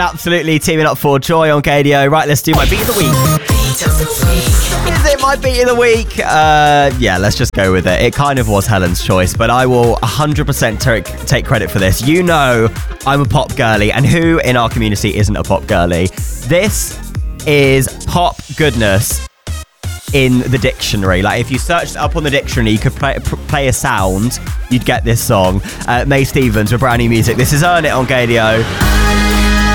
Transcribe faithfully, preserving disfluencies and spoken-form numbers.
Absolutely teaming up for Joy on Gadio. Right, let's do my beat of the week. Beat of the week. Is it my beat of the week? Uh, yeah, let's just go with it. It kind of was Helen's choice, but I will one hundred percent take, take credit for this. You know I'm a pop girly, and who in our community isn't a pop girly? This is pop goodness in the dictionary. Like, if you searched it up on the dictionary, you could play, play a sound, you'd get this song. Uh, May Stevens with brand new music. This is Earn It on Gadio.